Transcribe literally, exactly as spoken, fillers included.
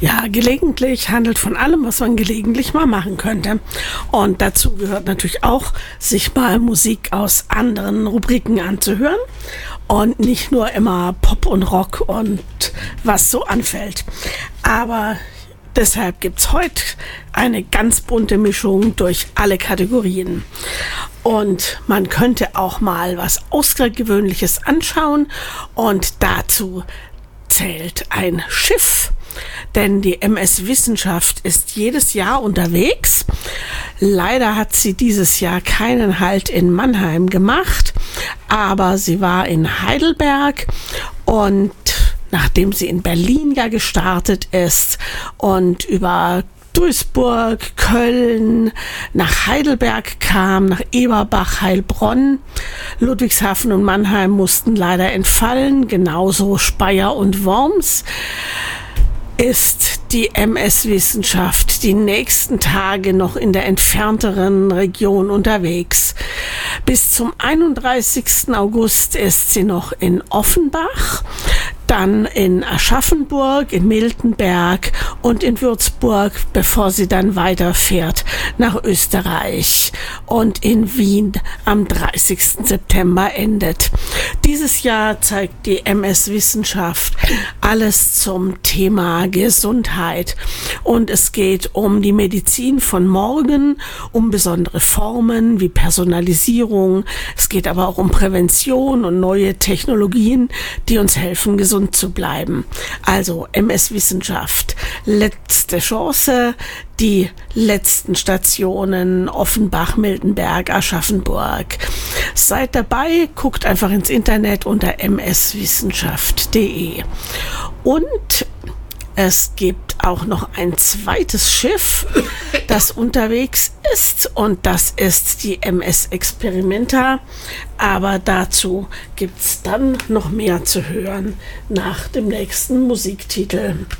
Ja, gelegentlich handelt von allem, was man gelegentlich mal machen könnte. Und dazu gehört natürlich auch, sich mal Musik aus anderen Rubriken anzuhören und nicht nur immer Pop und Rock und was so anfällt. Aber deshalb gibt's heute eine ganz bunte Mischung durch alle Kategorien. Und man könnte auch mal was Außergewöhnliches anschauen und dazu zählt ein Schiff. Denn die M S Wissenschaft ist jedes Jahr unterwegs. Leider hat sie dieses Jahr keinen Halt in Mannheim gemacht, aber sie war in Heidelberg und nachdem sie in Berlin ja gestartet ist und über Duisburg, Köln, nach Heidelberg kam, nach Eberbach, Heilbronn. Ludwigshafen und Mannheim mussten leider entfallen, genauso Speyer und Worms. Ist die M S Wissenschaft die nächsten Tage noch in der entfernteren Region unterwegs. Bis zum einunddreißigsten August ist sie noch in Offenbach, dann in Aschaffenburg, in Miltenberg und in Würzburg, bevor sie dann weiterfährt nach Österreich und in Wien am dreißigsten September endet. Dieses Jahr zeigt die M S Wissenschaft alles zum Thema Gesundheit und es geht um die Medizin von morgen, um besondere Formen wie Personalisierung. Es geht aber auch um Prävention und neue Technologien, die uns helfen, gesund zu bleiben. Also M S Wissenschaft, letzte Chance, die letzten Stationen Offenbach, Miltenberg, Aschaffenburg. Seid dabei, guckt einfach ins Internet unter m s wissenschaft punkt d e. Und es gibt auch noch ein zweites Schiff, das unterwegs ist und das ist die M S Experimenta. Aber dazu gibt's dann noch mehr zu hören nach dem nächsten Musiktitel.